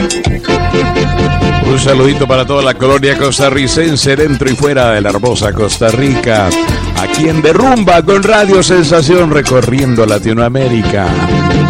Un saludito para toda la colonia costarricense dentro y fuera de la hermosa Costa Rica. Aquí en Derrumba con Radio Sensación recorriendo Latinoamérica.